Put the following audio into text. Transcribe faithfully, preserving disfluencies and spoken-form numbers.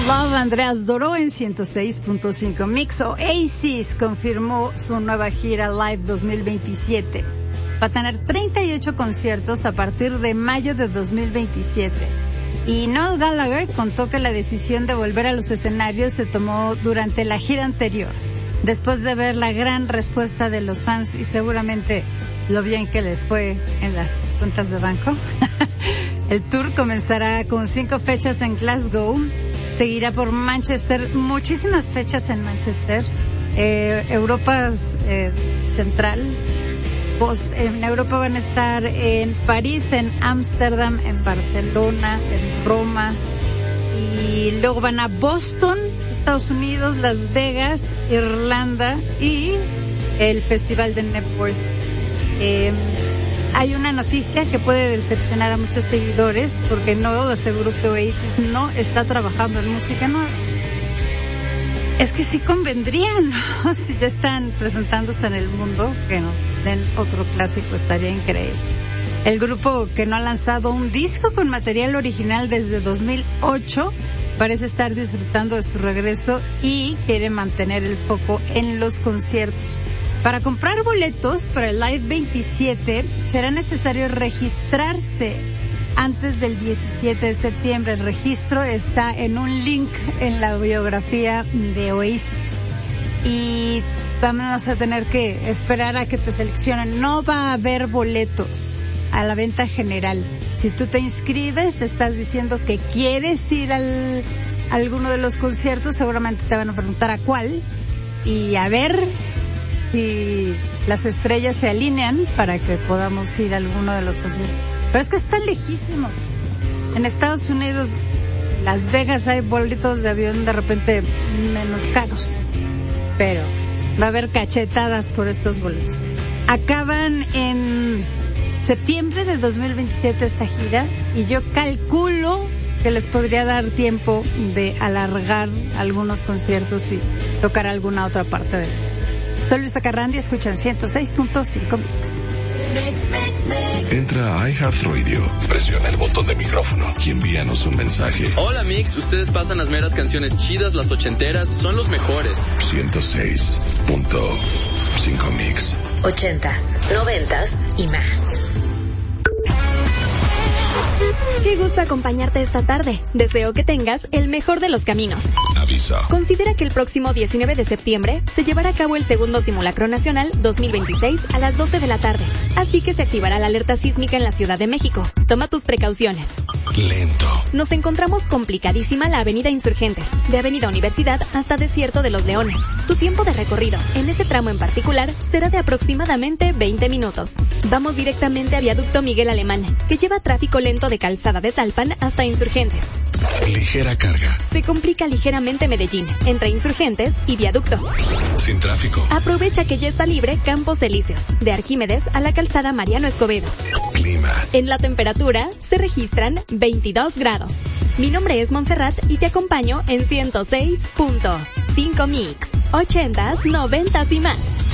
Love, Andreas Doró en ciento seis punto cinco Mix. Oasis confirmó su nueva gira Live dos mil veintisiete. Va a tener treinta y ocho conciertos a partir de mayo de dos mil veintisiete. Y Noel Gallagher contó que la decisión de volver a los escenarios se tomó durante la gira anterior, después de ver la gran respuesta de los fans y seguramente lo bien que les fue en las cuentas de banco. El tour comenzará con cinco fechas en Glasgow, seguirá por Manchester, muchísimas fechas en Manchester, eh, Europa eh, Central, post, en Europa van a estar en París, en Ámsterdam, en Barcelona, en Roma, y luego van a Boston, Estados Unidos, Las Vegas, Irlanda y el Festival de Newport. Eh, hay una noticia que puede decepcionar a muchos seguidores porque no aseguró que Oasis no está trabajando en música nueva. Es que sí convendría, ¿no? Si ya están presentándose en el mundo, que nos den otro clásico, estaría increíble. El grupo, que no ha lanzado un disco con material original desde dos mil ocho, parece estar disfrutando de su regreso y quiere mantener el foco en los conciertos. Para comprar boletos para el Live veintisiete será necesario registrarse antes del diecisiete de septiembre. El registro está en un link en la biografía de Oasis. Y vamos a tener que esperar a que te seleccionen. No va a haber boletos a la venta general. Si tú te inscribes, estás diciendo que quieres ir al, a alguno de los conciertos, seguramente te van a preguntar a cuál. Y a ver si las estrellas se alinean para que podamos ir a alguno de los conciertos. Pero es que están lejísimos. En Estados Unidos, Las Vegas, hay boletos de avión de repente menos caros. Pero va a haber cachetadas por estos boletos. Acaban en septiembre de dos mil veintisiete esta gira y yo calculo que les podría dar tiempo de alargar algunos conciertos y tocar alguna otra parte de él. Soy Luisa Carrandi, escuchan ciento seis punto cinco Mix. Entra a iHeartRadio, presiona el botón de micrófono y envíanos un mensaje. Hola Mix, ustedes pasan las meras canciones chidas, las ochenteras, son los mejores. ciento seis punto cinco Mix. Ochentas, noventas y más. Qué gusto acompañarte esta tarde. Deseo que tengas el mejor de los caminos. Aviso. Considera que el próximo diecinueve de septiembre se llevará a cabo el segundo Simulacro Nacional dos mil veintiséis a las doce de la tarde. Así que se activará la alerta sísmica en la Ciudad de México. Toma tus precauciones. Lento. Nos encontramos complicadísima la Avenida Insurgentes, de Avenida Universidad hasta Desierto de los Leones. Tu tiempo de recorrido en ese tramo en particular será de aproximadamente veinte minutos. Vamos directamente a Viaducto Miguel Alemán, que lleva tráfico lento de Calzada de Talpan hasta Insurgentes. Ligera carga. Se complica ligeramente Medellín, entre Insurgentes y Viaducto. Sin tráfico. Aprovecha que ya está libre Campos Elíseos, de Arquímedes a la Calzada Mariano Escobedo. Clima. En la temperatura se registran veintidós grados. Mi nombre es Montserrat y te acompaño en ciento seis punto cinco Mix. Ochentas, noventas y más.